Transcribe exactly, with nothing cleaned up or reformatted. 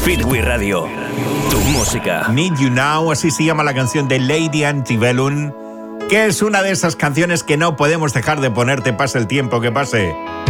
Speedway Radio. Tu música. Need You Now, así se llama la canción de Lady Antebellum, que es una de esas canciones que no podemos dejar de ponerte pase el tiempo que pase.